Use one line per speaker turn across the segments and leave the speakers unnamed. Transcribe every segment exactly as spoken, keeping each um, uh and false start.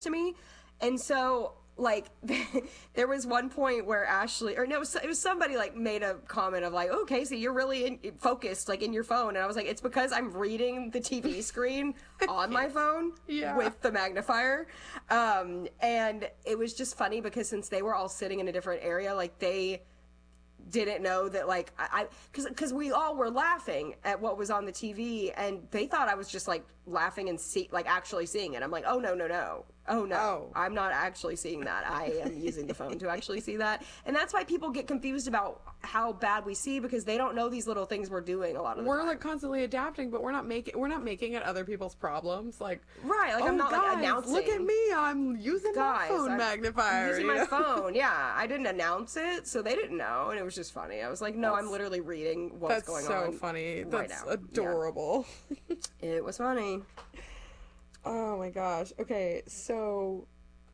to me. And so like there was one point where Ashley, or no, it was, it was somebody like made a comment of like, oh, Casey, you're really in, focused like in your phone. And I was like, it's because I'm reading the T V screen on my phone
yeah.
with the magnifier. Um, and it was just funny because since they were all sitting in a different area, like they didn't know that like I because because we all were laughing at what was on the T V, and they thought I was just like laughing and see like actually seeing it. I'm like, oh no no no oh no
oh.
I'm not actually seeing that. I am using the phone to actually see that. And that's why people get confused about how bad we see, because they don't know these little things we're doing a lot of the
we're
time.
Like constantly adapting, but we're not making we're not making it other people's problems. Like
right, like
oh,
I'm not
guys,
like announcing,
look at me, I'm using
guys,
my phone
I'm
magnifier.
using
you
my
know?
phone. Yeah, I didn't announce it, so they didn't know, and it was just funny. I was like, no,
That's,
I'm literally reading what's
that's
going
so
on.
funny.
Right
That's
now.
adorable.
Yeah. It was funny.
Oh my gosh. Okay, so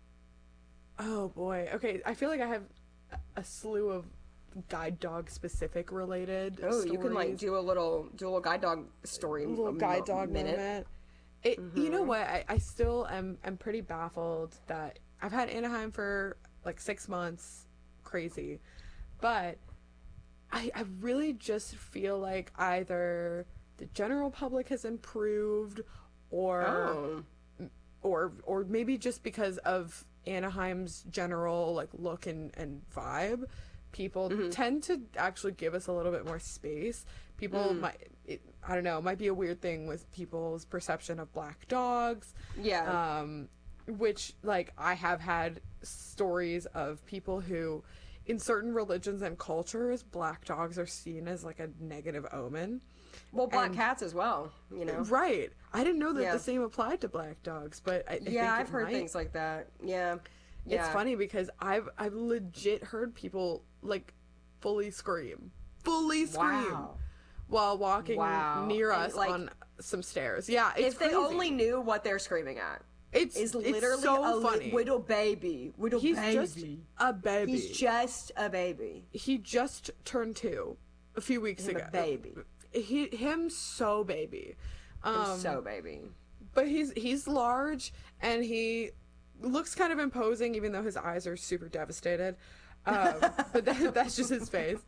oh boy. Okay, I feel like I have a slew of guide dog specific related
Oh,
stories.
you can like do a little do a little guide dog story.
A little
a
guide
mo-
dog
minute.
moment. It,
Mm-hmm.
You know what? I, I still am am pretty baffled that I've had Anaheim for like six months. Crazy. But I I really just feel like either the general public has improved or
Oh.
or or maybe just because of Anaheim's general like look and, and vibe, people
Mm-hmm.
tend to actually give us a little bit more space. People
Mm.
might, it, I don't know, it might be a weird thing with people's perception of black dogs.
Yeah.
Um, which like I have had stories of people who, in certain religions and cultures, black dogs are seen as like a negative omen.
Well, black
and-
cats as well. You know.
Right. I didn't know that
Yeah.
the same applied to black dogs, but I, I think
Yeah,
it
I've heard
might.
things like that. Yeah.
It's
Yeah.
funny because I've I've legit heard people like fully scream, fully scream
Wow.
while walking
Wow.
near
And,
us
like,
on some stairs. Yeah, it's
If they
crazy.
only knew what they're screaming at.
it's
Is
it's
literally
so
a li-
funny.
little baby. Little
He's
baby.
just a baby.
He's just a baby.
he just turned two a few weeks
Him a
ago.
baby.
He him so baby. Um,
He's so baby.
but he's he's large and he looks kind of imposing, even though his eyes are super devastated. Um, but that, that's just his face.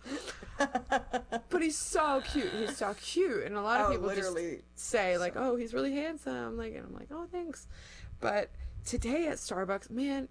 But he's so cute. He's so cute, and a lot of
Oh,
people
literally.
just say like, "Oh, he's really handsome." Like, and I'm like, "Oh, thanks." But today at Starbucks, man,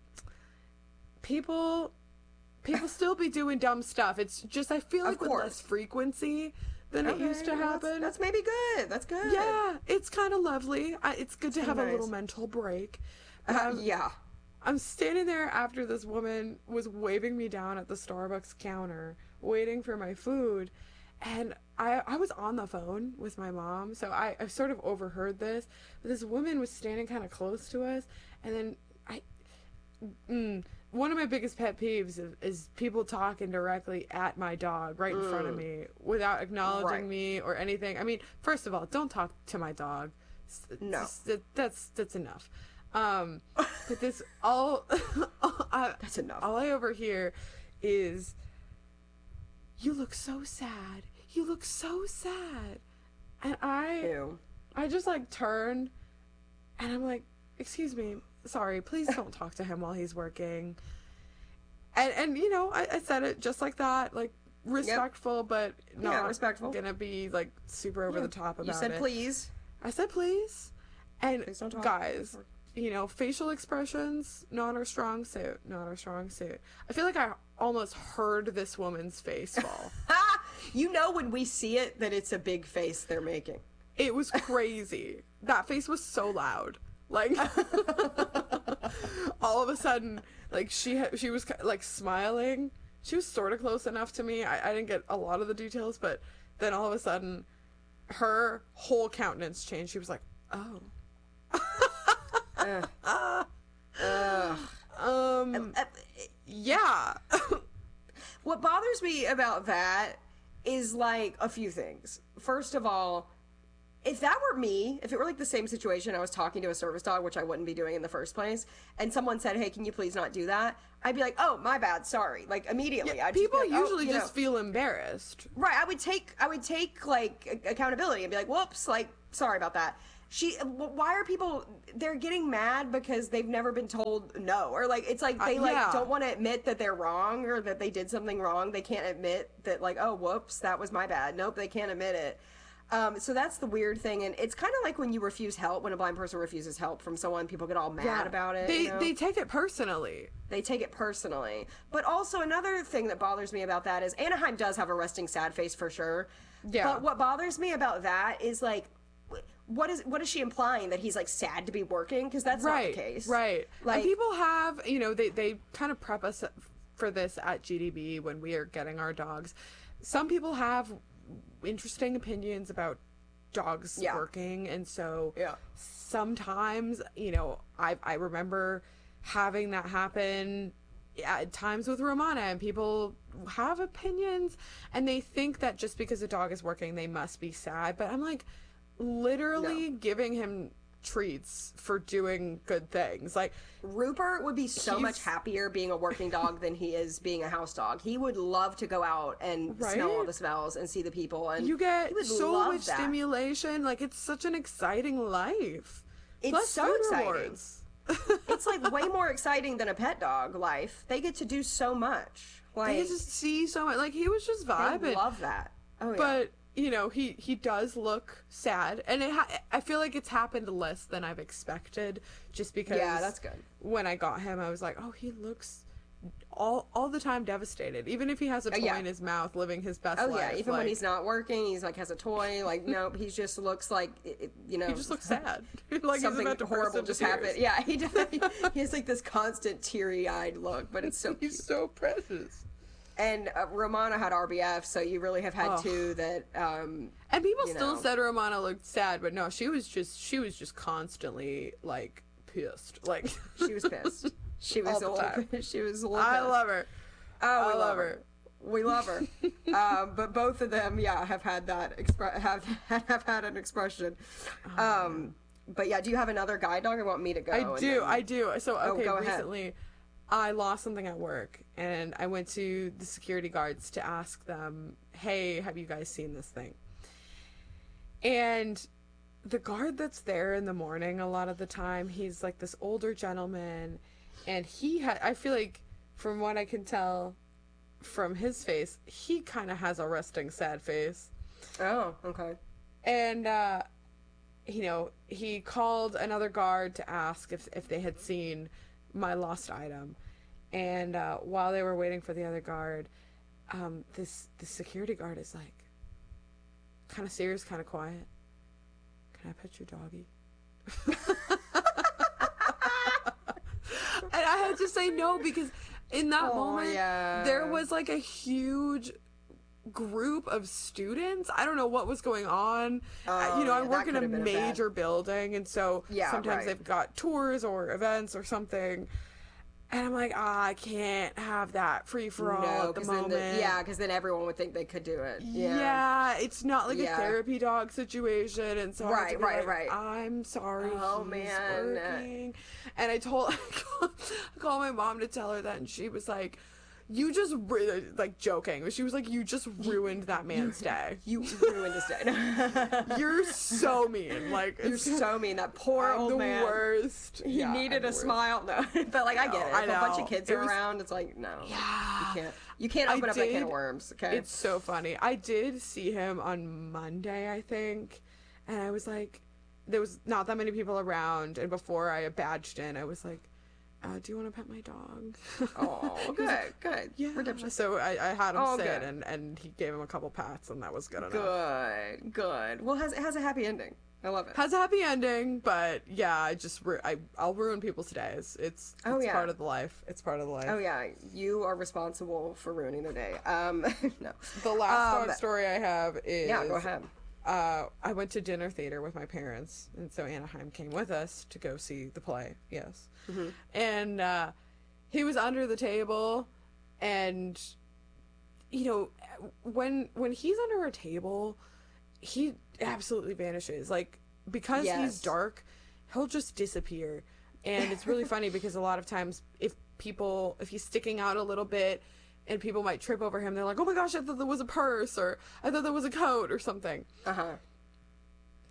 people people still be doing dumb stuff. It's just I feel
Of
like with
course.
less frequency than it
Okay,
used to
well, that's-
happen.
That's, maybe good. That's good.
Yeah, it's kind of lovely. I, it's good to
kinda
have a
nice.
little mental break.
Uh,
Um,
yeah.
I'm standing there after this woman was waving me down at the Starbucks counter, waiting for my food, and I I was on the phone with my mom, so I, I sort of overheard this. But this woman was standing kind of close to us, and then I, mm, one of my biggest pet peeves is, is people talking directly at my dog right in front of me without acknowledging
Right.
me or anything. I mean, first of all, don't talk to my dog. S-
No.
s- that- that's that's enough. Um, but this all, I,
That's enough.
all I overhear is, "You look so sad. You look so sad," and I,
Ew.
I just like turn, and I'm like, "Excuse me, sorry, please don't talk to him while he's working." And and you know, I, I said it just like that, like respectful, but not
Yeah, respectful.
gonna be like super over
Yeah.
the top about
You said
it.
please.
I said please, and
Please don't talk.
guys, you know, facial expressions, not our strong suit, not our strong suit. I feel like I almost heard this woman's face fall.
Ah! You know when we see it that it's a big face they're making.
It was crazy. That face was so loud. Like, all of a sudden, like she ha- she was like smiling. She was sort of close enough to me. I, I didn't get a lot of the details, but then all of a sudden, her whole countenance changed. She was like, "Oh."
Ugh. Ugh.
Um.
Uh,
Yeah.
What bothers me about that is like a few things. First of all, if that were me, if it were like the same situation, I was talking to a service dog, which I wouldn't be doing in the first place, and someone said, "Hey, can you please not do that?" I'd be like, "Oh, my bad, sorry." Like immediately, I'd just
People
be like, "Oh,"
usually
you
just
know.
feel embarrassed.
Right, I would take I would take like a- accountability and be like, "Whoops, like sorry about that." she, why are people, they're getting mad because they've never been told no, or like, it's like they
Uh,
like
yeah.
don't want to admit that they're wrong or that they did something wrong. They can't admit that, like, oh, whoops, that was my bad. Nope, they can't admit it. Um, so that's the weird thing, and it's kind of like when you refuse help, when a blind person refuses help from someone, people get all mad
Yeah.
about it.
They
you know?
they take it personally.
They take it personally. But also another thing that bothers me about that is Anaheim does have a resting sad face for sure.
Yeah.
But what bothers me about that is like, what is what is she implying, that he's like sad to be working? Because that's
Right.
not the case.
Right.
Like,
and people have, you know, they they kind of prep us for this at G D B when we are getting our dogs. Some people have interesting opinions about dogs
Yeah.
working, and so
Yeah.
sometimes, you know, I I remember having that happen at times with Romana, and people have opinions and they think that just because a dog is working they must be sad, but I'm like, literally giving him treats for doing good things. Like,
Rupert would be so
He's-
much happier being a working dog than he is being a house dog. He would love to go out and smell all
Right?
the smells and see the people, and
you get
he would
so
love
much
that.
stimulation. Like, it's such an exciting life.
It's
Plus
so
food
exciting.
rewards.
It's like way more exciting than a pet dog life. They get to do so much. Like,
They just see so much. Like, he was just
they
vibing.
love that. Oh yeah.
But you know, he he does look sad, and it ha- I feel like it's happened less than I've expected, just because
Yeah, that's good.
when I got him I was like, oh, he looks all all the time devastated, even if he has a toy
yeah.
in his mouth living his best
Oh
life.
yeah, even
like,
when he's not working, he's like has a toy. Like nope, he just looks like it- it- you know.
he just looks sad. Like
something
he's about to burst
horrible
into
just
tears.
happened. Yeah, he does. He has like this constant teary-eyed look, but it's so cute.
He's so precious.
And uh, Romana had R B F, so you really have had
Ugh.
two that. Um,
And people
you
still
know.
said Romana looked sad, but no, she was just she was just constantly like pissed. Like
she was pissed. She was
All the
a little.
time.
She was a little.
I
pissed.
love her.
Oh, we
I
love
love
her.
her.
We love her. um, but both of them, yeah, have had that expre- have have had an expression. Um, but yeah, do you have another guide dog, or want me to go?
I
and
do,
then-
I do. So
Oh,
okay,
go ahead.
recently I lost something at work, and I went to the security guards to ask them, "Hey, have you guys seen this thing?" And the guard that's there in the morning, a lot of the time, he's like this older gentleman, and he had, I feel like, from what I can tell from his face, he kind of has a resting sad face.
Oh, okay.
And, uh, you know, he called another guard to ask if, if they had seen my lost item. And uh, while they were waiting for the other guard, um, this, this security guard is like, kind of serious, kind of quiet. Can I pet your doggy? And I had to say no, because in that
Oh,
moment,
yeah.
there was like a huge group of students. I don't know what was going on. Uh,
Oh,
you know, I
yeah, that
work in a
could have been a bad-
major building, and so
Yeah,
sometimes
right.
they've got tours or events or something. And I'm like, ah, I can't have that free for all at the
'cause
moment.
then the, yeah, because then everyone would think they could do it. Yeah.
Yeah, it's not like
Yeah.
a therapy dog situation, and so I had to
Right,
be
right,
like,
right.
I'm sorry,
Oh,
he's
man.
working. And I told, I called my mom to tell her that, and she was like, "You just ru-" like joking, but she was like, "You just ruined that man's day.
You ruined his day.
You're so mean. Like
You're so mean. That poor
I'm
old
the
man.
worst.
He
Yeah,
needed
I'm the
a
worst.
smile. No, but like I get it.
I
If a bunch
know.
of kids
It
are
was-
around, it's like no.
Yeah.
You can't. You can't
I
open up that can
did-
of worms. Okay.
It's so funny. I did see him on Monday, I think, and I was like, there was not that many people around, and before I badged in, I was like, uh, "Do you want to pet my dog?"
Oh, good, good.
Yeah.
Redemption.
So I, I had him
Oh,
sit,
good.
and, and he gave him a couple pats, and that was good enough.
Good, good. Well, it has it has a happy ending. I love it.
Has a happy ending, but yeah, I just ru- I I'll ruin people's days. It's
Oh,
it's
yeah.
part of the life. It's part of the life.
Oh yeah, you are responsible for ruining their day. Um, no.
The last
Um,
dog story I have is
Yeah, go ahead.
uh, I went to dinner theater with my parents, and so Anaheim came with us to go see the play. Yes,
Mm-hmm.
and uh, he was under the table, and you know, when when he's under a table, he absolutely vanishes. Like, because
Yes.
he's dark, he'll just disappear, and it's really funny because a lot of times if people if he's sticking out a little bit. And people might trip over him. They're like, "Oh my gosh, I thought there was a purse," or "I thought there was a coat," or something.
Uh huh.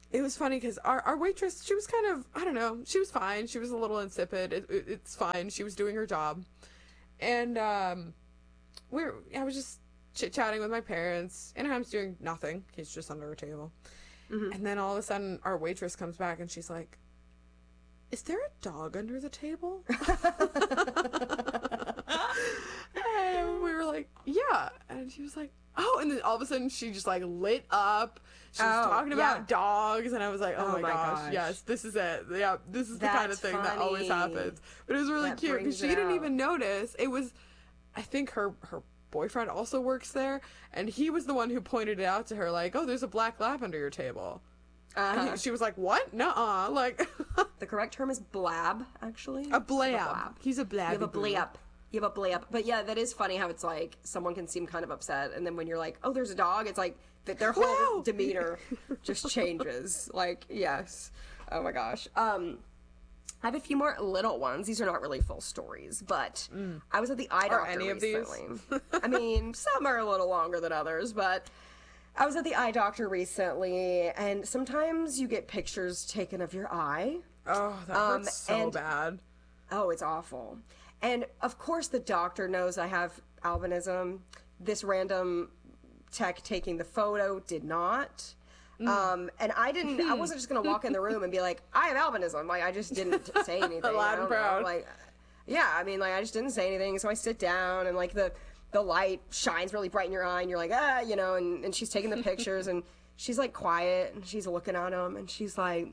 it was funny because our, our waitress, she was kind of, I don't know, she was fine. She was a little insipid. It, it, it's fine. She was doing her job. And um, we were, I was just chit-chatting with my parents. Anaheim's doing nothing. He's just under a table. Mm-hmm. And then all of a sudden, our waitress comes back and she's like, is there a dog under the table? And we were like, yeah. And she was like, oh. And then all of a sudden, she just like lit up. She was
Oh,
talking about
yeah.
dogs. And I was like, oh,
Oh
my
my
gosh,
gosh.
yes, this is it. Yeah, this is the kind of
That's
thing that always
funny.
happens. But it was really
That
cute because
brings
she
it
didn't
out.
even notice. It was, I think her, her boyfriend also works there. And he was the one who pointed it out to her, like, oh, there's a black lab under your table. And
Uh-huh.
he, she was like, what? Nuh-uh. Like,
The correct term is blab, actually.
a blab.
blab.
He's a blab.
You have a blab. You have a blab. But yeah, that is funny how it's like someone can seem kind of upset, and then when you're like, oh, there's a dog, it's like that their whole
Wow.
demeanor just changes. Like, yes. Oh my gosh. Um, I have a few more little ones. These are not really full stories, but I was at the eye
Are
doctor
any of these?
recently. I mean, some are a little longer than others, but I was at the eye doctor recently, and sometimes you get pictures taken of your eye.
Oh, that
Um,
hurts so
and-
bad.
Oh, it's awful. And of course, the doctor knows I have albinism. This random tech taking the photo did not.
Mm.
Um, and I didn't, I wasn't just going to walk in the room and be like, I have albinism. Like, I just didn't say anything.
Loud
I
and
don't
proud.
know. Like, yeah, I mean, like, I just didn't say anything. So I sit down and, like, the, the light shines really bright in your eye and you're like, ah, you know, and, and she's taking the pictures and she's, like, quiet and she's looking at them and she's like,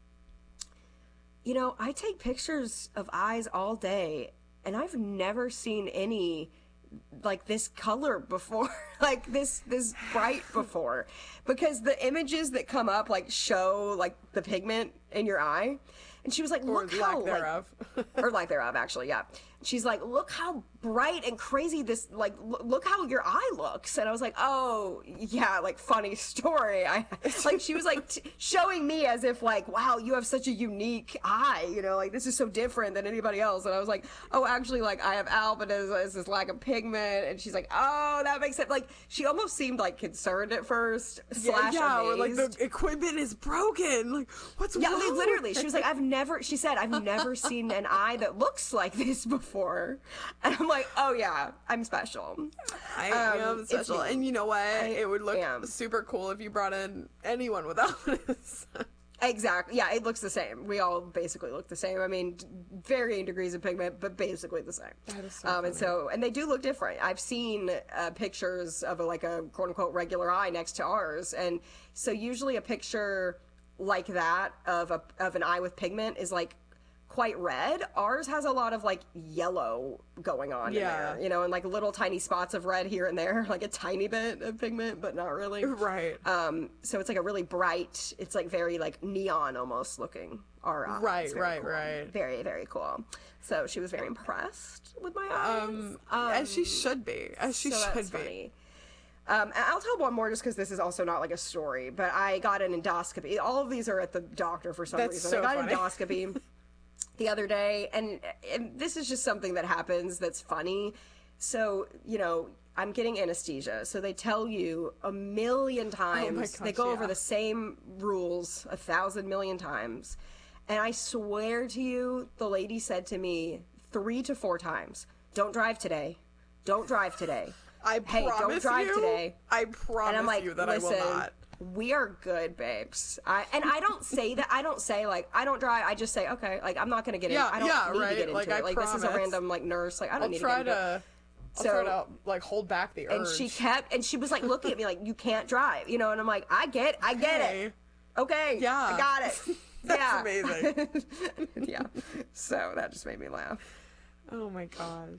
you know, I take pictures of eyes all day, and I've never seen any like this color before, like this this bright before, because the images that come up like show like the pigment in your eye, and she was like,
Or
look
lack
how like,
thereof.
or lack thereof, actually, yeah. She's like, look how bright and crazy this, like, l- look how your eye looks. And I was like, oh, yeah, like, funny story. I like, she was like t- showing me as if like, wow, you have such a unique eye, you know, like this is so different than anybody else. And I was like, oh, actually, like, I have albinism, it's this lack of pigment. And she's like, oh, that makes sense. Like, she almost seemed like concerned at first, slash
yeah, or like
amazed.
the equipment is broken. Like, what's
Yeah,
wrong?
like, literally, she was like, I've never, she said, I've never seen an eye that looks like this before. And I'm like, oh yeah, I'm special.
I
um,
am
it's
special.
me.
And you know what? It would look
am.
super cool if you brought in anyone without this.
Exactly. Yeah, it looks the same. We all basically look the same. I mean, d- varying degrees of pigment, but basically the same.
That is so
um, and
funny.
so, and they do look different. I've seen uh, pictures of a, like a quote unquote regular eye next to ours, and so usually a picture like that of a of an eye with pigment is like quite red. Ours has a lot of like yellow going on
Yeah.
in there, you know, and like little tiny spots of red here and there, like a tiny bit of pigment, but not really.
Right.
Um, so it's like a really bright, it's like very like neon almost looking. Our eye.
Right,
It's very
right,
cool.
right.
Very, very cool. So she was very impressed with my eyes.
Um, as she should be. As she
so
should
that's
be.
funny. Um, and I'll tell one more just because this is also not like a story, but I got an endoscopy. All of these are at the doctor for some
That's
reason.
so
I got
funny.
an endoscopy the other day, and, and this is just something that happens that's funny. So, you know, I'm getting anesthesia. So they tell you a million times. they
Oh gosh,
go over
yeah.
the same rules a thousand million times. And I swear to you, the lady said to me three to four times, don't drive today. Don't drive today.
I
Hey, don't
promise
drive
you.
today.
I promise
And I'm like,
you that
listen,
I will not.
we are good, babes. I, and I don't say that. I don't say like I don't drive. I just say okay. Like I'm not gonna get in.
Yeah,
I don't
yeah,
need
right.
to get into
Like,
it.
I
Like this is a
promise.
random like nurse. Like I don't
I'll
need
try
to get into it.
to. I'll
So-
try to like hold back the urge.
And she kept, and she was like looking at me like you can't drive, you know. And I'm like, I get, I get
Okay.
it. Okay,
Yeah.
I got it.
That's
yeah.
amazing.
yeah. So that just made me laugh.
Oh my gosh.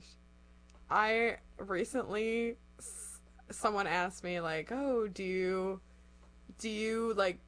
I recently s- someone asked me like, "Oh, do you do you like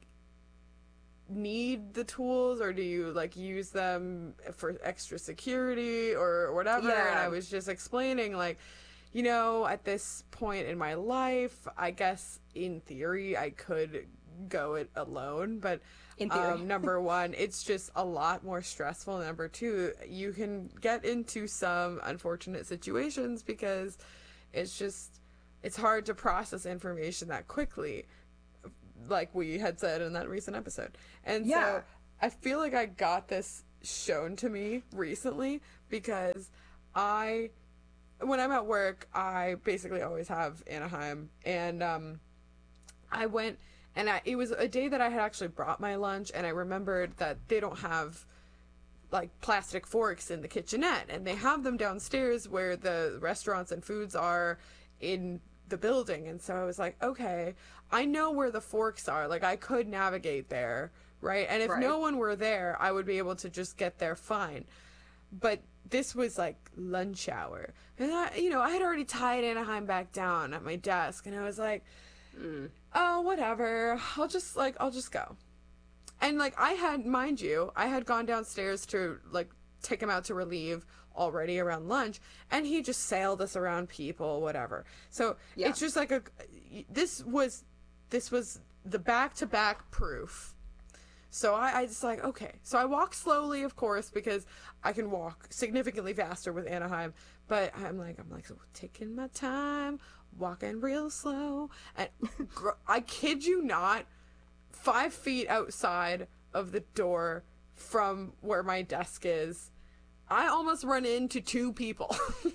need the tools or do you like use them for extra security or whatever?"
Yeah.
And I was just explaining like, you know, at this point in my life, I guess in theory I could go it alone, but
In theory.
um, number one, it's just a lot more stressful. Number two, you can get into some unfortunate situations because it's just it's hard to process information that quickly. like we had said in that recent episode. And
Yeah.
so I feel like I got this shown to me recently because I, when I'm at work, I basically always have Anaheim. And um, I went, and I, it was a day that I had actually brought my lunch, and I remembered that they don't have like plastic forks in the kitchenette, and they have them downstairs where the restaurants and foods are in the building. And so I was like, okay, I know where the forks are, like I could navigate there, right? And if
Right.
no one were there, I would be able to just get there fine. But this was like lunch hour, and I, you know, I had already tied Anaheim back down at my desk, and I was like,
Mm.
oh, whatever, I'll just like I'll just go. And, like, I had, mind you, I had gone downstairs to, like, take him out to relieve already around lunch, and he just sailed us around people, whatever. So,
Yeah.
it's just like a, this was, this was the back-to-back proof. So I, I just like, okay. So I walk slowly, of course, because I can walk significantly faster with Anaheim, but I'm like, I'm like, so taking my time, walking real slow, and gr- I kid you not, five feet outside of the door from where my desk is, I almost run into two people.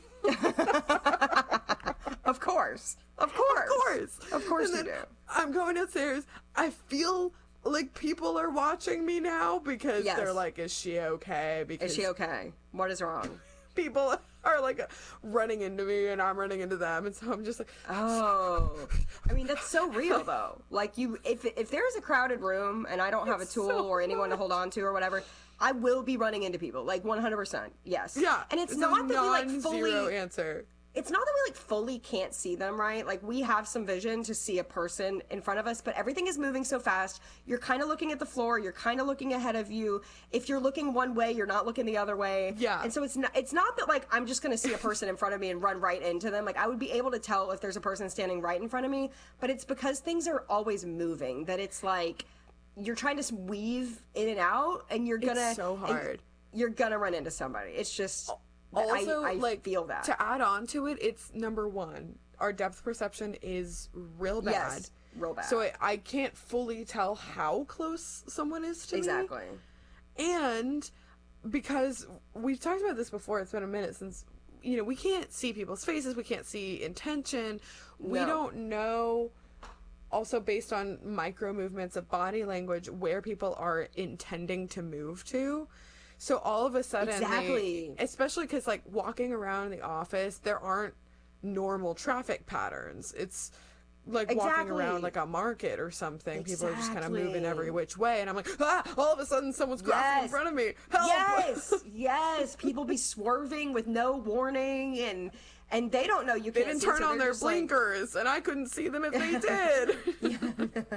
Of course. Of course.
Of course.
Of course
And
you
then
do.
I'm going downstairs. I feel like people are watching me now because
Yes.
they're like, is she okay? Because
Is she okay? What is wrong?
people are like running into me and I'm running into them. And so I'm just like,
Oh, I mean that's so real though. Like you, if if there's a crowded room and I don't have a
It's
tool
so
or anyone to
much.
hold on to or whatever, I will be running into people. Like one hundred percent. Yes.
yeah.
And it's,
a
not that we like
non-zero
fully.
answer.
It's not that we like fully can't see them, right? Like we have some vision to see a person in front of us, but everything is moving so fast. You're kind of looking at the floor. You're kind of looking ahead of you. If you're looking one way, you're not looking the other way.
Yeah.
And so it's not. It's not that like I'm just gonna see a person in front of me and run right into them. Like I would be able to tell if there's a person standing right in front of me, but it's because things are always moving that it's like you're trying to weave in and out, and you're gonna.
so
and
hard.
You're gonna run into somebody. It's just.
Also,
I, I
like,
feel that.
to add on to it, it's number one, our depth perception is real bad.
Yes, real bad.
So I, I can't fully tell how close someone is to me.
Exactly.
And because we've talked about this before, it's been a minute since, you know, we can't see people's faces, we can't see intention, we
No.
don't know, also based on micro movements of body language, where people are intending to move to. So all of a sudden,
Exactly.
they, especially because like walking around the office, there aren't normal traffic patterns. It's like walking
Exactly.
around like a market or something. People are just kind of moving
Exactly.
every which way, and I'm like, ah! All of a sudden, someone's crossing in
Yes.
front of me. Help!
Yes, yes. People be swerving with no warning, and and they don't know you
They
can't
didn't
see it,
turn
so
on
they're
their
just like-
blinkers, and I couldn't see them if they did.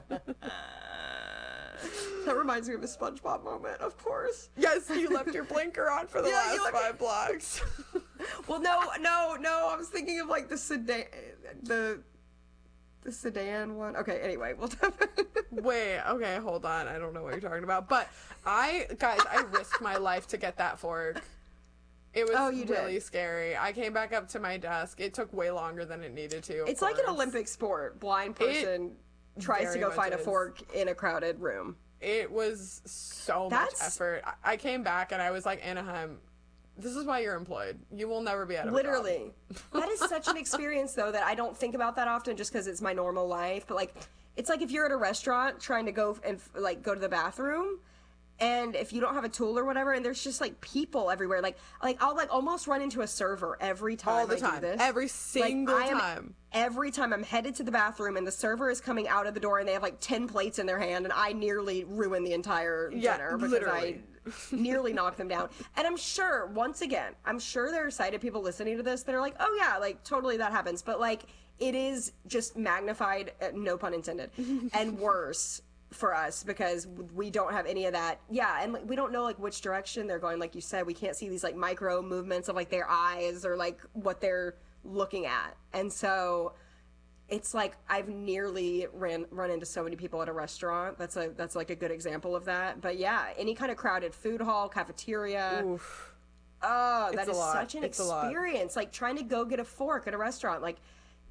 that reminds me of a SpongeBob moment, of course.
Yes, you left your blinker on for the
Yeah,
last
you left-
five blocks.
Well, no, no, no. I was thinking of like the sedan, the the sedan one. Okay, anyway, we'll.
Wait, okay, hold on. I don't know what you're talking about, but I, guys, I risked my life to get that fork. It was
Oh, you did?
really scary. I came back up to my desk. It took way longer than it needed to. of
It's like an
course.
Olympic sport. Blind person tries to
very
go
much
find a
is.
fork in a crowded room.
It was so
That's-
much effort. I- I came back and I was like, Anaheim, this is why you're employed. You will never be out of a job.
Literally. That is such an experience, though, that I don't think about that often just because it's my normal life. But, like, it's like if you're at a restaurant trying to go and, like, go to the bathroom, and if you don't have a tool or whatever, and there's just, like, people everywhere. Like, like I'll, like, almost run into a server every time
all the
I do
time.
this.
Every single
I am-
time.
Every time I'm headed to the bathroom and the server is coming out of the door and they have like ten plates in their hand and I nearly ruin the entire
Yeah,
dinner because
literally.
I nearly knock them down. And I'm sure, once again, I'm sure there are sighted people listening to this that are like, oh yeah, like totally that happens. But like it is just magnified, uh, no pun intended, and worse for us because we don't have any of that. Yeah, and like, we don't know like which direction they're going. Like you said, we can't see these like micro movements of like their eyes or like what they're looking at. And so it's like I've nearly ran run into so many people at a restaurant. That's a that's like a good example of that. But yeah, any kind of crowded food hall, cafeteria.
Oof.
Oh,
It's
that
a
is
lot.
such an
It's a lot.
experience. Like trying to go get a fork at a restaurant. Like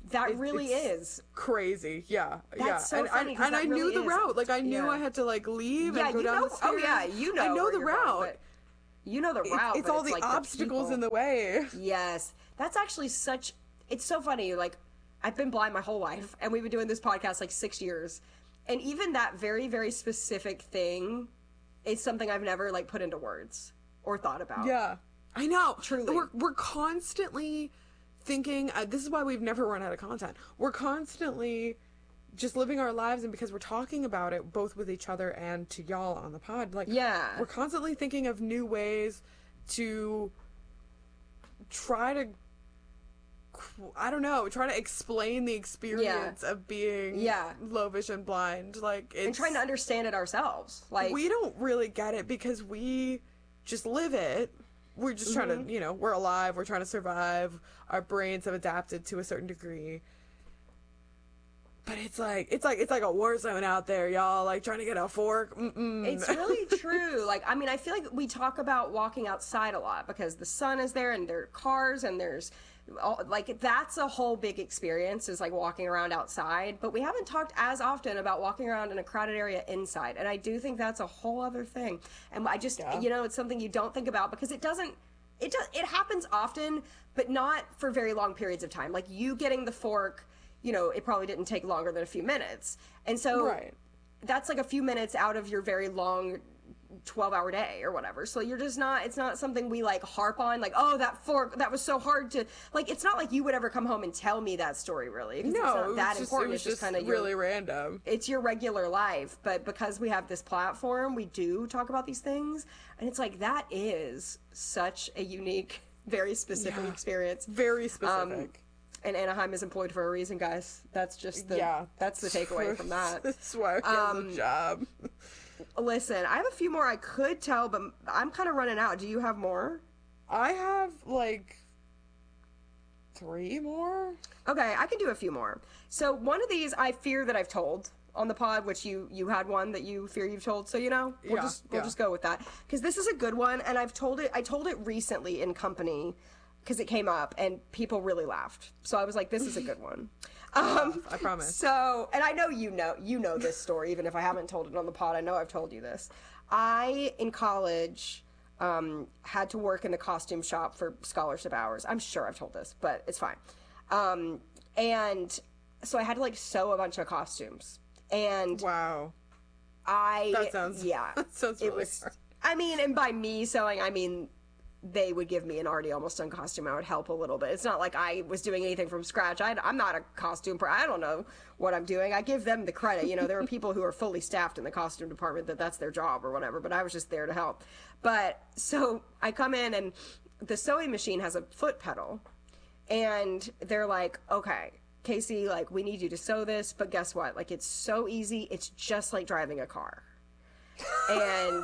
That
It-
really
it's
is.
crazy. Yeah.
That's
yeah.
so
and
funny,
I,
'cause
and
that
I knew
really
the
is.
route. Like, I knew
Yeah.
I had to, like, leave
Yeah,
and go
you
down
know.
the stairs.
Oh yeah, you know.
I know
where
the
you're going,
route.
but you know the
It's,
route.
it's
but
all the
like
obstacles
people.
in the way.
Yes, that's actually such. It's so funny. Like, I've been blind my whole life, and we've been doing this podcast like six years, and even that very, very specific thing is something I've never like put into words or thought about.
Yeah. I know.
Truly.
We're, we're constantly thinking, uh, this is why we've never run out of content. We're constantly just living our lives, and because we're talking about it both with each other and to y'all on the pod, like,
Yeah.
we're constantly thinking of new ways to try to, I don't know, try to explain the experience of being
Yeah.
low vision blind. Like, it's,
And trying to understand it ourselves. Like,
we don't really get it because we just live it. We're just trying
Mm-hmm.
to, you know, we're alive. We're trying to survive. Our brains have adapted to a certain degree. But it's like, it's like, it's like a war zone out there, y'all. Like, trying to get a fork. Mm-mm.
it's really true. Like, I mean, I feel like we talk about walking outside a lot because the sun is there and there are cars and there's all, like, that's a whole big experience is like walking around outside. But we haven't talked as often about walking around in a crowded area inside. And I do think that's a whole other thing. And I just,
Yeah.
you know, it's something you don't think about because it doesn't, it does, it happens often, but not for very long periods of time. Like, you getting the fork, you know, it probably didn't take longer than a few minutes. And so
Right.
that's like a few minutes out of your very long twelve hour day or whatever. So you're just not, it's not something we like harp on, like, oh, that fork, that was so hard to, like, it's not like you would ever come home and tell me that story really. 'Cause
No,
it's not
it was
that
just,
important.
it was
It's just
just
kind of
really
your,
random.
it's your regular life. But because we have this platform, we do talk about these things. And it's like, that is such a unique, very specific
Yeah.
experience.
Very specific.
And Anaheim is employed for a reason, guys. That's just the,
yeah.
that's the takeaway from that.
That's why he has a job.
Listen, I have a few more I could tell, but I'm kind of running out. Do you have more?
I have, like, three more.
Okay, I can do a few more. So one of these I fear that I've told on the pod, which you you had one that you fear you've told. So you know, we'll
Yeah,
just we'll
yeah.
just go with that because this is a good one, and I've told it. I told it recently in company because it came up and people really laughed. So I was like, this is a good one. Um,
I promise.
So, and I know you know you know this story, even if I haven't told it on the pod. I know I've told you this. I in college um, had to work in the costume shop for scholarship hours. I'm sure I've told this, but it's fine. Um, and so I had to like sew a bunch of costumes, and
Wow.
I
That sounds-
yeah
that sounds
it
really
was.
hard.
I mean, and by me sewing, I mean they would give me an already almost done costume. I would help a little bit. It's not like I was doing anything from scratch. I, I'm not a costume. Per- I don't know what I'm doing. I give them the credit. You know, there are people who are fully staffed in the costume department that that's their job or whatever. But I was just there to help. But so I come in and the sewing machine has a foot pedal, and they're like, okay, Casey, like, we need you to sew this, but guess what? Like, it's so easy. It's just like driving a car. And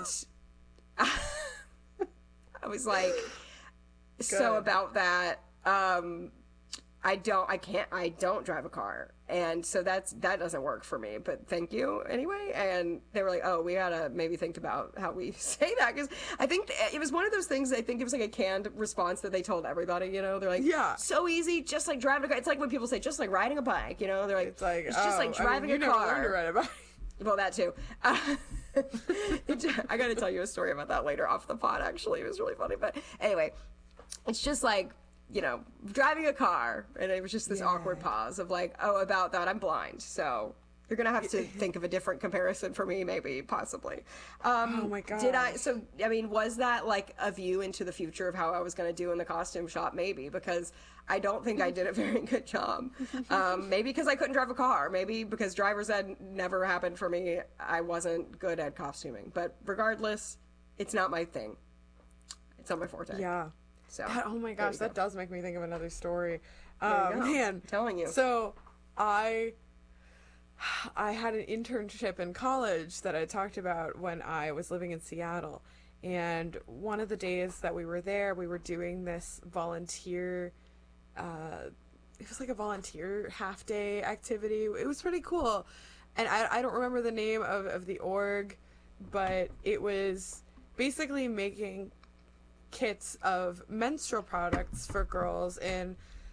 I was like, so
Good.
about that, um, I don't, I can't, I don't drive a car. And so that's, that doesn't work for me, but thank you anyway. And they were like, oh, we gotta maybe think about how we say that. Cause I think it was one of those things, I think it was like a canned response that they told everybody, you know, they're like,
Yeah.
so easy, just like driving a car. It's like when people say, just like riding a bike, you know, they're like,
It's like,
it's just
oh,
like driving
I mean, you
a
never
car.
learned to ride a bike.
Well, that too. Uh, I got to tell you a story about that later off the pod, actually. It was really funny. But anyway, it's just like, you know, driving a car. And it was just this
Yeah.
awkward pause of like, oh, about that, I'm blind. So you're going to have to think of a different comparison for me, maybe, possibly. Um,
Oh my god.
Did I, so, I mean, was that like a view into the future of how I was going to do in the costume shop? Maybe, because I don't think I did a very good job. Um, maybe because I couldn't drive a car. Maybe because driver's ed never happened for me. I wasn't good at costuming. But regardless, it's not my thing. It's not my forte.
Yeah.
So,
That, oh my
there
gosh,
you
that
go.
does make me think of another story.
you
Um,
go.
man,
I'm telling you.
So, I, I had an internship in college that I talked about when I was living in Seattle, and one of the days that we were there, we were doing this volunteer. Uh, it was like a volunteer half day activity. It was pretty cool, and I I don't remember the name of of the org, but it was basically making kits of menstrual products for girls in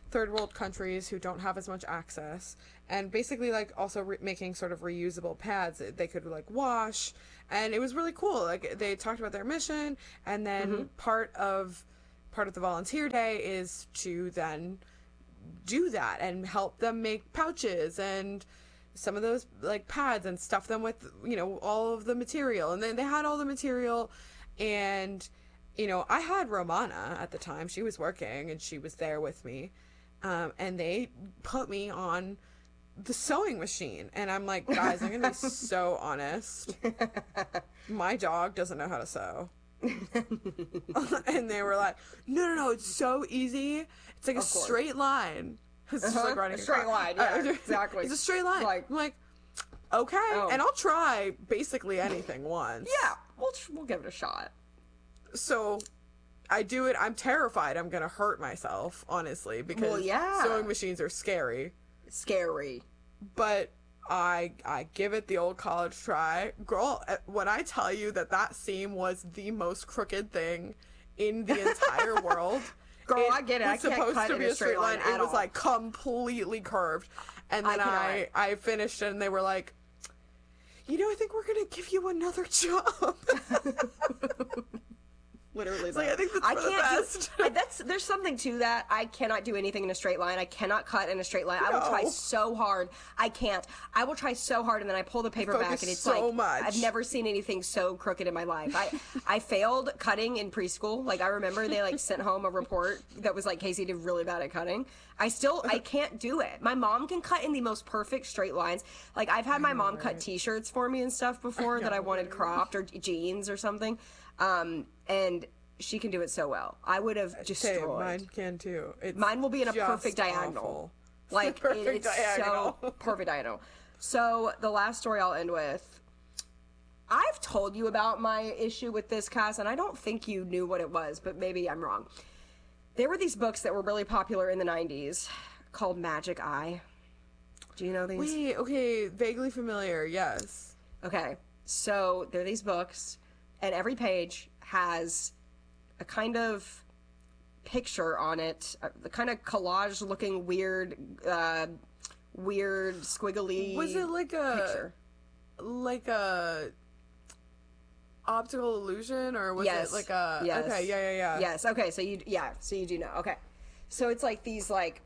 third world countries who don't have as much access, and basically like also re- making sort of reusable pads that they could like wash, and it was really cool. Like they talked about their mission, and then mm-hmm. part of part of the volunteer day is to then do that and help them make pouches and some of those like pads and stuff them with, you know, all of the material. And then they had all the material, and you know, I had Romana at the time. She was working and she was there with me. Um, and they put me on the sewing machine. And I'm like, guys, I'm going to be so honest. My dog doesn't know how to sew. And they were like, no, no, no, it's so easy. It's like of a course. straight line. It's
uh-huh.
just like riding
a straight
a
line. Yeah, exactly.
It's a straight line.
Like,
I'm like, okay.
Oh.
And I'll try basically anything once.
Yeah, we'll, we'll give it a shot.
So I do it. I'm terrified I'm going to hurt myself, honestly, because
well, yeah.
sewing machines are scary.
Scary.
But I I give it the old college try. Girl, when I tell you that that seam was the most crooked thing in the entire world.
Girl, I get it. I can't
supposed
cut
to
in
be
a straight line.
It was
all.
like completely curved. And then I, I, I finished it and they were like, you know, I think we're going to give you another job.
Literally,
like, I think that's
I
for
can't
the best.
do. That's there's something to that. I cannot do anything in a straight line. I cannot cut in a straight line. No. I will try so hard. I can't. I will try so hard, and then I pull the paper
Focus
back, and it's
so
like
much.
I've never seen anything so crooked in my life. I I failed cutting in preschool. Like I remember they like sent home a report that was like Casey did really bad at cutting. I still I can't do it. My mom can cut in the most perfect straight lines. Like I've had my
know,
mom
right?
cut T-shirts for me and stuff before
I
that I
know,
wanted
right?
cropped or jeans or something, um, and. She can do it so well. I would have destroyed.
Hey, mine can too. It's
mine will be in a perfect diagonal.
Awful.
Like
perfect
it, it's
diagonal.
so perfect diagonal. So the last story I'll end with. I've told you about my issue with this, Cass, and I don't think you knew what it was, but maybe I'm wrong. There were these books that were really popular in the nineties called Magic Eye. Do you know these?
Wait, okay, vaguely familiar. Yes.
Okay, so there are these books, and every page has a kind of picture on it, the kind of collage looking weird, uh, weird squiggly.
Was it like a
picture.
like a optical illusion, or was
yes.
it like a?
Yes.
Okay, yeah, yeah, yeah.
Yes. Okay, so you yeah, so you do know. Okay, so it's like these like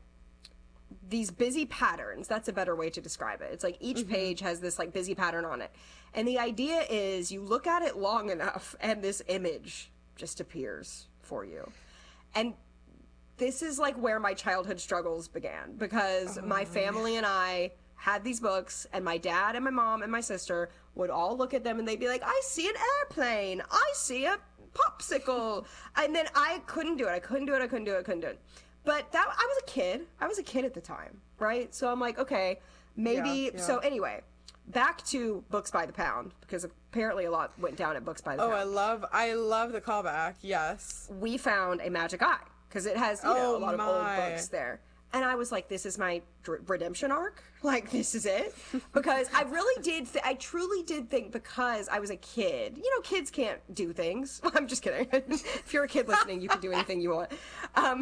these busy patterns. That's a better way to describe it. It's like each mm-hmm. page has this like busy pattern on it, and the idea is you look at it long enough, and this image just appears for you. And this is like where my childhood struggles began, because oh. my family and I had these books, and my dad and my mom and my sister would all look at them and they'd be like, I see an airplane, I see a popsicle, and then I couldn't do it I couldn't do it I couldn't do it I couldn't do it. But that I was a kid I was a kid at the time, right? So I'm like, okay, maybe yeah, yeah. So anyway, back to Books by the Pound, because apparently a lot went down at Books by the
oh,
Pound.
I love, I love the callback. Yes,
we found a Magic Eye because it has you know
oh,
a lot
my.
of old books there, and I was like, this is my dr- redemption arc. Like this is it, because I really did. Th- I truly did think, because I was a kid. You know, kids can't do things. I'm just kidding. If you're a kid listening, you can do anything you want. Um,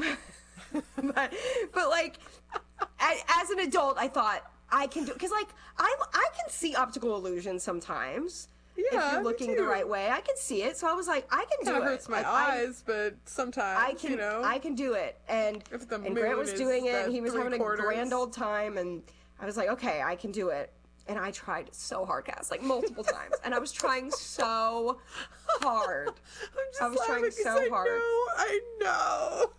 but, but like, I, as an adult, I thought. I can do, because like I I can see optical illusions sometimes.
Yeah,
if you're looking the right way, I can see it. So I was like, I can do
it. It
it.
hurts my
like,
eyes, I, but sometimes
I can.
You know,
I can do it. And
if the
and Grant was doing it. And he was having
quarters.
a grand old time, and I was like, okay, I can do it. And I tried so hard, Cass, like multiple times, and I was trying so hard.
I'm just
I was trying so
I
hard.
Know, I know.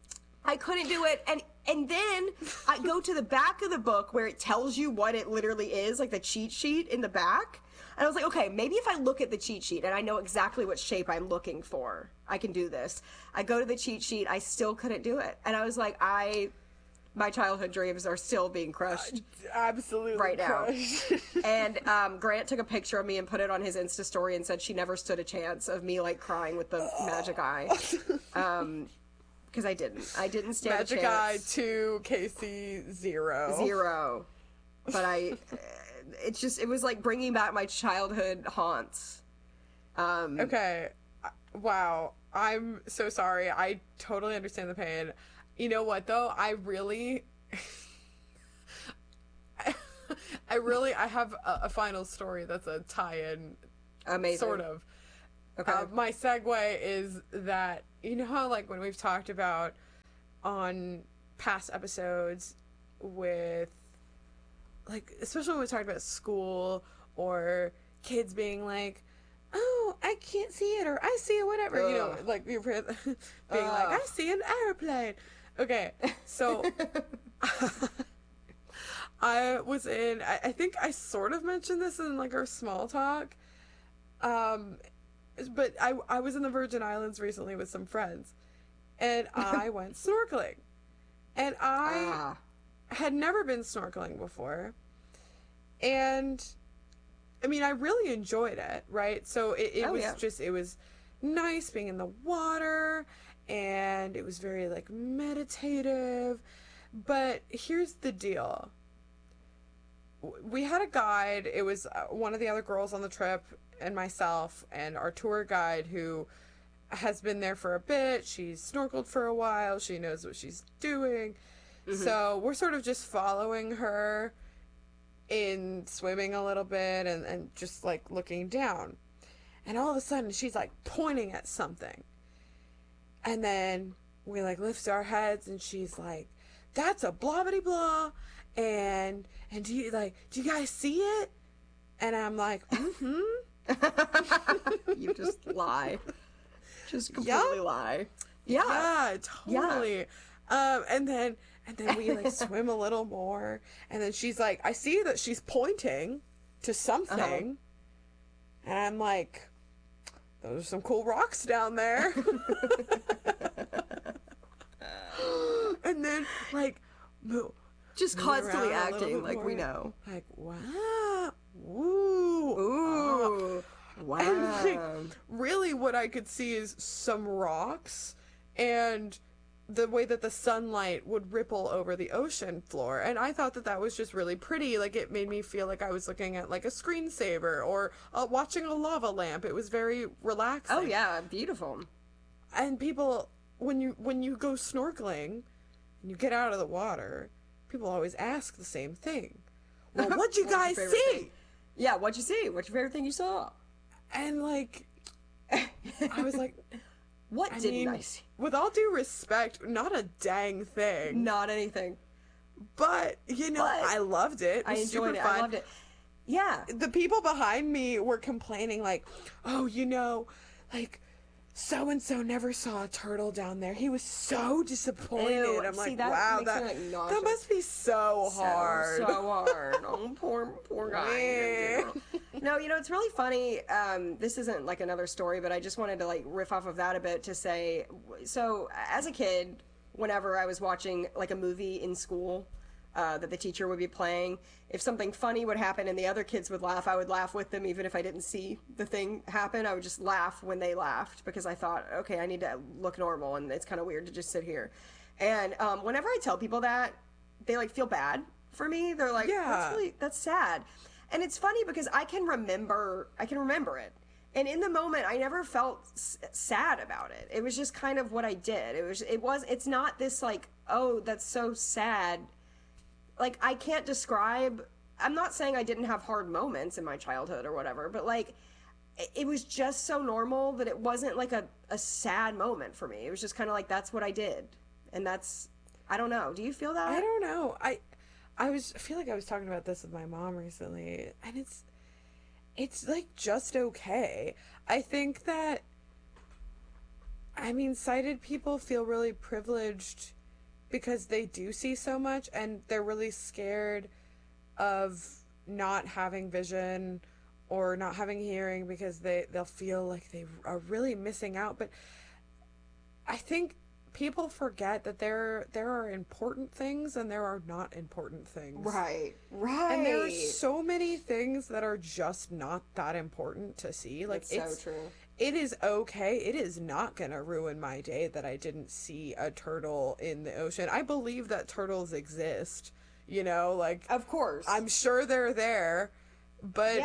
I couldn't do it, and and then I go to the back of the book where it tells you what it literally is, like the cheat sheet in the back. And I was like, okay, maybe if I look at the cheat sheet and I know exactly what shape I'm looking for, I can do this. I go to the cheat sheet, I still couldn't do it. And I was like, I, my childhood dreams are still being crushed.
Uh, absolutely
right
crushed.
now. And um, Grant took a picture of me and put it on his Insta story and said she never stood a chance of me like crying with the Magic Eye. Um, because I didn't. I didn't stand
Magic
a chance.
Eye to Casey zero.
Zero. But I... It's just, it was like bringing back my childhood haunts. Um,
okay. Wow. I'm so sorry. I totally understand the pain. You know what though? I really I, I really I have a, a final story that's a tie-in.
Amazing.
Sort of.
Okay.
Uh, my segue is that, you know how, like, when we've talked about on past episodes with, like, especially when we talked about school or kids being like, oh, I can't see it, or I see it, whatever, Ugh. you know, like, your parents being Ugh. like, I see an airplane. Okay, so I was in, I, I think I sort of mentioned this in, like, our small talk, um, but I, I was in the Virgin Islands recently with some friends, and I went snorkeling, and I ah. had never been snorkeling before, and, I mean, I really enjoyed it, right? So it, it oh, was yeah. just, it was nice being in the water, and it was very, like, meditative, but here's the deal. We had a guide. It was one of the other girls on the trip and myself and our tour guide, who has been there for a bit. She's snorkeled for a while. She knows what she's doing. Mm-hmm. So we're sort of just following her in swimming a little bit and, and just like looking down. And all of a sudden she's like pointing at something. And then we like lift our heads and she's like, that's a blah bitty blah. And, and do you like, do you guys see it? And I'm like, mm-hmm.
You just lie. Just completely yep. lie. Yeah.
Yeah, totally. Yeah. Um, and then, and then we like swim a little more. And then she's like, I see that she's pointing to something. Uh-huh. And I'm like, those are some cool rocks down there. And then like,
just constantly acting like more. We know.
Like, wow. Ooh.
Ooh. Uh, wow.
And like, really what I could see is some rocks and the way that the sunlight would ripple over the ocean floor. And I thought that that was just really pretty. Like, it made me feel like I was looking at like a screensaver or uh, watching a lava lamp. It was very relaxing.
Oh yeah, beautiful.
And people, when you when you go snorkeling and you get out of the water, people always ask the same thing. Well, what'd you guys see?
Thing? Yeah, what'd you see? What's your favorite thing you saw?
And like, I was like,
what
I
didn't
mean,
I see?
With all due respect, not a dang thing.
Not anything.
But, you know, but I loved it. It
I enjoyed it.
Fun.
I loved it. Yeah.
The people behind me were complaining like, oh, you know, like, so-and-so never saw a turtle down there. He was so disappointed. Ew, I'm
see,
like,
that
wow,
that,
like
that
must be so hard.
So, so hard. Oh, poor, poor guy. No, you know, it's really funny. Um, this isn't like another story, but I just wanted to like riff off of that a bit to say, so as a kid, whenever I was watching like a movie in school, Uh, that the teacher would be playing, if something funny would happen and the other kids would laugh, I would laugh with them even if I didn't see the thing happen. I would just laugh when they laughed because I thought, okay, I need to look normal and it's kind of weird to just sit here. And um, whenever I tell people that, they like feel bad for me. They're like, yeah. that's really, that's sad. And it's funny because I can remember, I can remember it. And in the moment, I never felt s- sad about it. It was just kind of what I did. It was, it was, it's not this like, oh, that's so sad. Like, I can't describe, I'm not saying I didn't have hard moments in my childhood or whatever, but, like, it, it was just so normal that it wasn't, like, a, a sad moment for me. It was just kind of like, that's what I did. And that's, I don't know. Do you feel that?
I don't know. I I was, I feel like I was talking about this with my mom recently, and it's, it's, like, just okay. I think that, I mean, sighted people feel really privileged because they do see so much and they're really scared of not having vision or not having hearing because they, they'll feel like they are really missing out. But I think people forget that there there are important things and there are not important things.
Right, right.
And there are so many things that are just not that important to see. Like,
That's
it's
so true.
It is okay. It is not going to ruin my day that I didn't see a turtle in the ocean. I believe that turtles exist, you know, like...
Of course.
I'm sure they're there, but...
Yeah.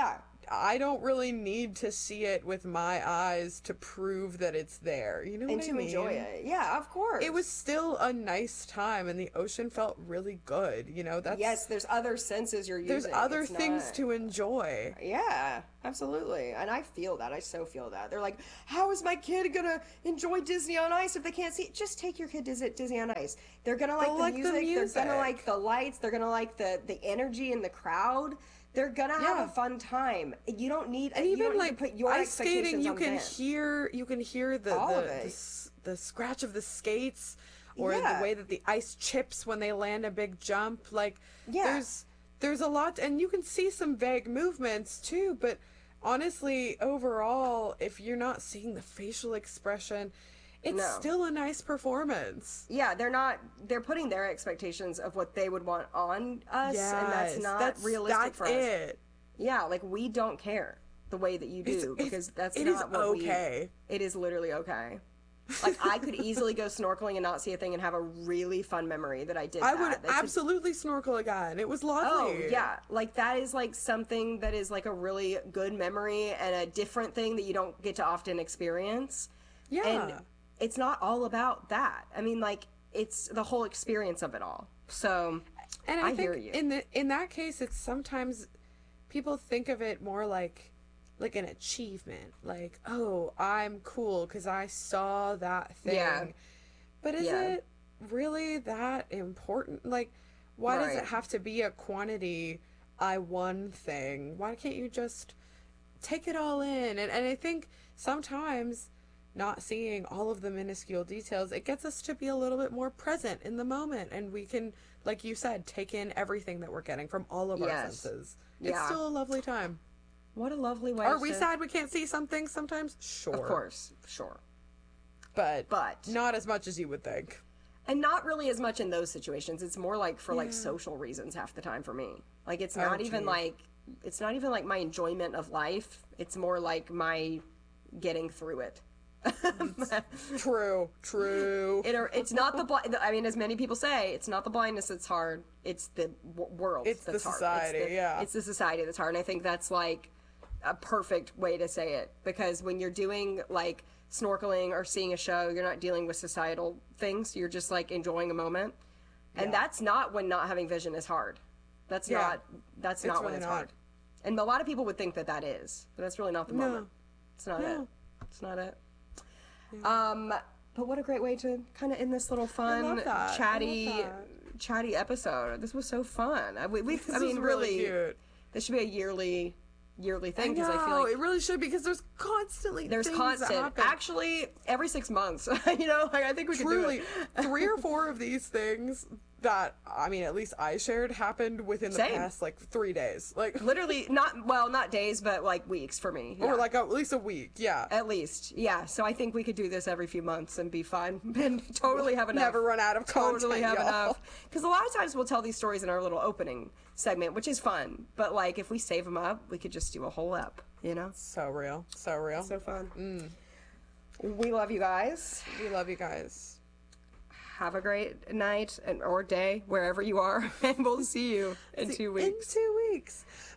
I don't really need to see it with my eyes to prove that it's there. You know what
And
I
to
mean?
enjoy it. Yeah, of course.
It was still a nice time, and the ocean felt really good. You know, that's
Yes, there's other senses you're using.
there's other
It's
things
not-
to enjoy.
Yeah, absolutely. And I feel that. I so feel that. They're like, how is my kid going to enjoy Disney on Ice if they can't see it? Just take your kid to Dis- Disney on Ice. They're going to like,
They'll
the,
like the
music. They're going to
music.
like the lights. They're going to like the, the energy in the crowd. They're going to have
Yeah.
a fun time. You don't need,
And
you
even
don't
like
need to put your
ice skating,
expectations
you
on
can
them.
hear you can hear the
All
the,
of it.
the s- the scratch of the skates, or
Yeah.
the way that the ice chips when they land a big jump. Like
Yeah.
there's there's a lot, and you can see some vague movements too. But honestly, overall, if you're not seeing the facial expression, it's
No.
still a nice performance.
Yeah, they're not. They're putting their expectations of what they would want on us, and that's
Yes,
not
that's,
realistic
that's
for us.
it.
Yeah, like we don't care the way that you do
It's- it's-
because that's
it is
not what
okay.
we. It is literally okay. Like I could easily go snorkeling and not see a thing and have a really fun memory that I did.
I
that.
would
That's a-
absolutely snorkel again. It was
Oh
lovely.
yeah, like that is like something that is like a really good memory and a different thing that you don't get to often experience.
Yeah.
And it's not all about that. I mean, like it's the whole experience of it all. So
And I,
I
think
hear you.
in the in that case, it's sometimes people think of it more like like an achievement, like, oh, I'm cool because I saw that thing.
Yeah.
But is
Yeah.
it really that important? Like, why does
Right.
it have to be a quantity? I won thing. Why can't you just take it all in? And and I think sometimes not seeing all of the minuscule details, it gets us to be a little bit more present in the moment, and we can, like you said, take in everything that we're getting from all of our
Yes.
senses. It's
Yeah.
still a lovely time.
what a lovely way.
Are we
to-
sad we can't see something sometimes? Sure.
Of course, sure.
But,
But-
not as much as you would think.
And not really as much in those situations. It's more like for like
Yeah.
social reasons half the time for me. Like it's
Oh,
not even
geez.
like it's not even like my enjoyment of life. It's more like my getting through it.
True. True.
It, it's not the blind. I mean, as many people say, it's not the blindness that's hard. It's the w- world.
It's the
that's hard.
society,
It's the,
yeah.
It's the society that's hard. And I think that's like a perfect way to say it because when you're doing like snorkeling or seeing a show, you're not dealing with societal things. You're just like enjoying a moment, and
Yeah.
that's not when not having vision is hard. That's
Yeah.
not. That's
It's
not when
really
it's
not.
hard. And a lot of people would think that that is, but that's really not the
No.
moment. It's not
No.
it. It's not it. Um, but what a great way to kind of end this little fun,
love that. I love
chatty,
that.
chatty episode. This was so fun. I, we, we,
This
I mean,
is really
really,
cute.
this should be a yearly, yearly thing
I
because I, feel
know,
like
it really should, because there's constantly
there's
things that
constant.
happen.
Actually, every six months, you know, like I think we could
Truly,
do it.
three or four of these things that, I mean, at least I shared, happened within the
Same.
past, like, three days. Like,
Literally, not well, not days, but like weeks for me.
or
yeah.
like at least a week, yeah.
At least, yeah. So I think we could do this every few months and be fun and totally have enough.
Never run out of content,
Totally have
y'all.
enough. Because a lot of times we'll tell these stories in our little opening segment, which is fun. But like, if we save them up, we could just do a whole ep. You know?
So real. So real.
So fun.
Mm.
We love you guys.
We love you guys.
Have a great night and or day wherever you are, and we'll see you in two weeks.
In two weeks.